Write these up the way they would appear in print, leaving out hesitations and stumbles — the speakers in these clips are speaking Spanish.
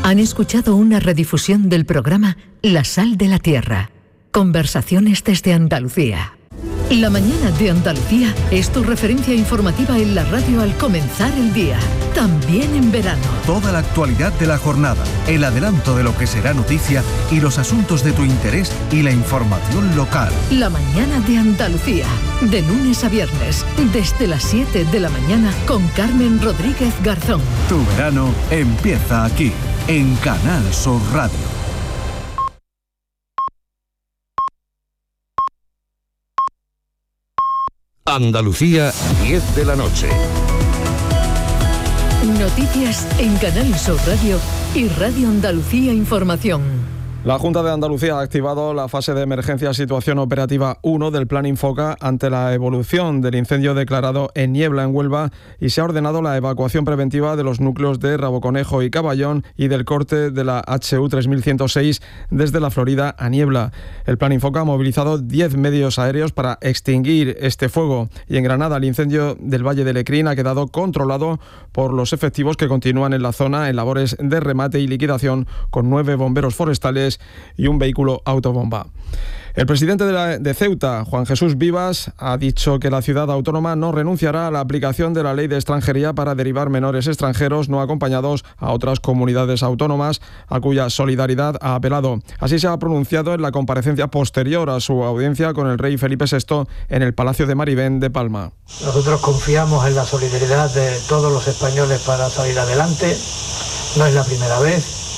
Han escuchado una redifusión del programa La Sal de la Tierra. Conversaciones desde Andalucía. La mañana de Andalucía es tu referencia informativa en la radio al comenzar el día, también en verano. Toda la actualidad de la jornada, el adelanto de lo que será noticia y los asuntos de tu interés y la información local. La mañana de Andalucía, de lunes a viernes, desde las 7 de la mañana con Carmen Rodríguez Garzón. Tu verano empieza aquí, en Canal Sur Radio. Andalucía, 10 de la noche. Noticias en Canal Sur Radio y Radio Andalucía Información. La Junta de Andalucía ha activado la fase de emergencia situación operativa 1 del Plan Infoca ante la evolución del incendio declarado en Niebla, en Huelva, y se ha ordenado la evacuación preventiva de los núcleos de Raboconejo y Caballón y del corte de la HU 3106 desde la Florida a Niebla. El Plan Infoca ha movilizado 10 medios aéreos para extinguir este fuego, y en Granada el incendio del Valle de Lecrín ha quedado controlado por los efectivos que continúan en la zona en labores de remate y liquidación con 9 bomberos forestales y un vehículo autobomba. El presidente de Ceuta, Juan Jesús Vivas, ha dicho que la ciudad autónoma no renunciará a la aplicación de la ley de extranjería para derivar menores extranjeros no acompañados a otras comunidades autónomas, a cuya solidaridad ha apelado. Así se ha pronunciado en la comparecencia posterior a su audiencia con el rey Felipe VI en el Palacio de Marivén de Palma. Nosotros confiamos en la solidaridad de todos los españoles para salir adelante. No es la primera vez.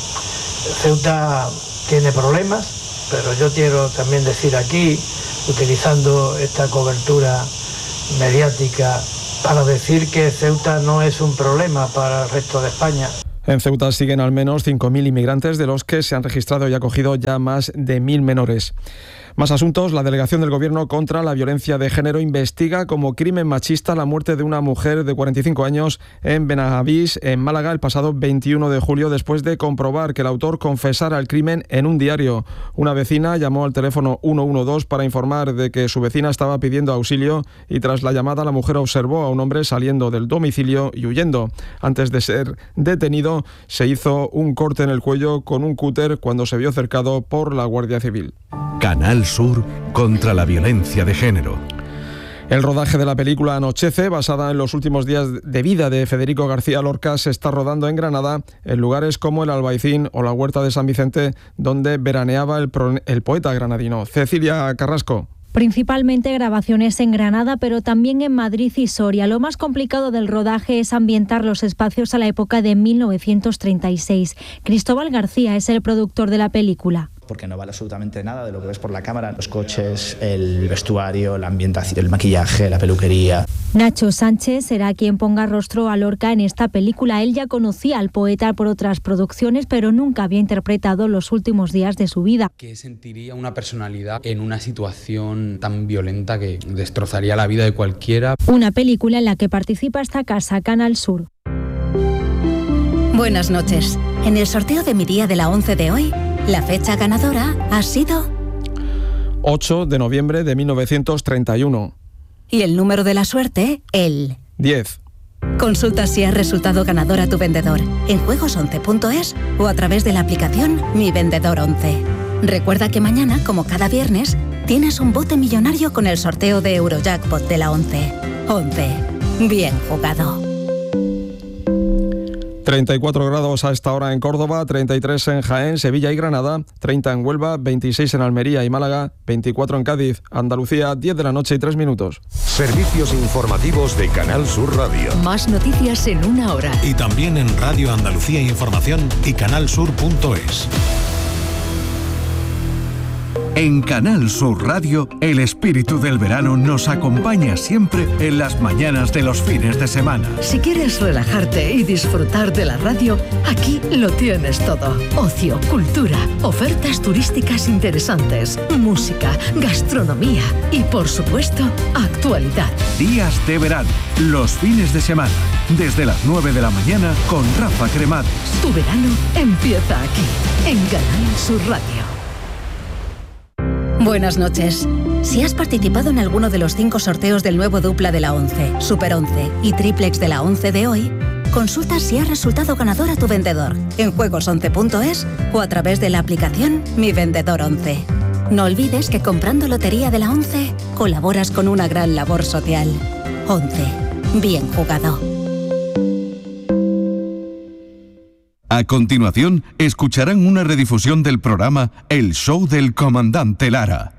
Ceuta tiene problemas, pero yo quiero también decir aquí, utilizando esta cobertura mediática, para decir que Ceuta no es un problema para el resto de España. En Ceuta siguen al menos 5.000 inmigrantes, de los que se han registrado y acogido ya más de 1.000 menores. Más asuntos. La Delegación del Gobierno contra la Violencia de Género investiga como crimen machista la muerte de una mujer de 45 años en Benavís, en Málaga, el pasado 21 de julio, después de comprobar que el autor confesara el crimen en un diario. Una vecina llamó al teléfono 112 para informar de que su vecina estaba pidiendo auxilio, y tras la llamada la mujer observó a un hombre saliendo del domicilio y huyendo. Antes de ser detenido, se hizo un corte en el cuello con un cúter cuando se vio cercado por la Guardia Civil. Canal Sur contra la violencia de género. El rodaje de la película Anochece, basada en los últimos días de vida de Federico García Lorca, se está rodando en Granada, en lugares como el Albaicín o la Huerta de San Vicente, donde veraneaba el poeta granadino. Cecilia Carrasco. Principalmente grabaciones en Granada, pero también en Madrid y Soria. Lo más complicado del rodaje es ambientar los espacios a la época de 1936. Cristóbal García es el productor de la película. Porque no vale absolutamente nada de lo que ves por la cámara, los coches, el vestuario, la ambientación, el maquillaje, la peluquería. Nacho Sánchez será quien ponga rostro a Lorca en esta película. Él ya conocía al poeta por otras producciones, pero nunca había interpretado los últimos días de su vida. ¿Qué sentiría una personalidad en una situación tan violenta que destrozaría la vida de cualquiera? Una película en la que participa esta casa, Canal Sur. Buenas noches. En el sorteo de mi día de la 11 de hoy, la fecha ganadora ha sido 8 de noviembre de 1931. Y el número de la suerte, el 10. Consulta si has resultado ganador a tu vendedor en juegos11.es o a través de la aplicación Mi Vendedor 11. Recuerda que mañana, como cada viernes, tienes un bote millonario con el sorteo de Eurojackpot de la 11. 11. Bien jugado. 34 grados a esta hora en Córdoba, 33 en Jaén, Sevilla y Granada, 30 en Huelva, 26 en Almería y Málaga, 24 en Cádiz. Andalucía, 10 de la noche y 3 minutos. Servicios informativos de Canal Sur Radio. Más noticias en una hora. Y también en Radio Andalucía Información y canalsur.es. En Canal Sur Radio, el espíritu del verano nos acompaña siempre en las mañanas de los fines de semana. Si quieres relajarte y disfrutar de la radio, aquí lo tienes todo. Ocio, cultura, ofertas turísticas interesantes, música, gastronomía y, por supuesto, actualidad. Días de verano, los fines de semana, desde las 9 de la mañana con Rafa Cremades. Tu verano empieza aquí, en Canal Sur Radio. Buenas noches. Si has participado en alguno de los 5 sorteos del nuevo dupla de la 11, Super 11 y Triplex de la 11 de hoy, Consulta si ha resultado ganador a tu vendedor en juegos11.es o a través de la aplicación Mi Vendedor 11. No olvides que comprando Lotería de la 11 colaboras con una gran labor social. 11. Bien jugado. A continuación, escucharán una redifusión del programa El Show del Comandante Lara.